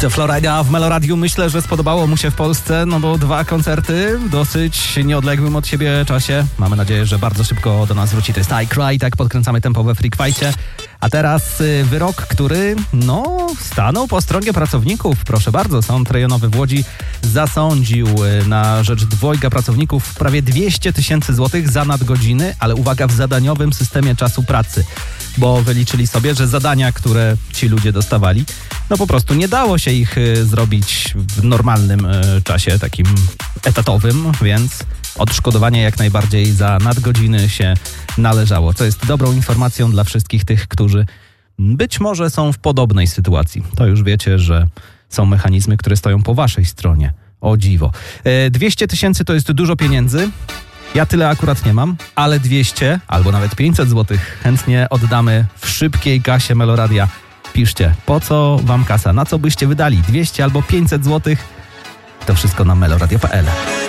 To Florida w Meloradiu. Myślę, że spodobało mu się w Polsce, no bo 2 koncerty w dosyć nieodległym od siebie czasie. Mamy nadzieję, że bardzo szybko do nas wróci. To jest I Cry, tak podkręcamy tempo we Freak Fightie. A teraz wyrok, który stanął po stronie pracowników. Proszę bardzo, Sąd Rejonowy w Łodzi zasądził na rzecz 2 pracowników prawie 200 000 złotych za nadgodziny, ale uwaga, w zadaniowym systemie czasu pracy. Bo wyliczyli sobie, że zadania, które ci ludzie dostawali, po prostu nie dało się ich zrobić w normalnym czasie, takim etatowym, więc odszkodowanie jak najbardziej za nadgodziny się należało, co jest dobrą informacją dla wszystkich tych, którzy być może są w podobnej sytuacji. To już wiecie, że są mechanizmy, które stoją po waszej stronie. O dziwo. 200 000 to jest dużo pieniędzy. Ja tyle akurat nie mam, ale 200 albo nawet 500 zł chętnie oddamy w szybkiej kasie Meloradia. Piszcie, po co wam kasa, na co byście wydali 200 albo 500 zł? To wszystko na meloradio.pl.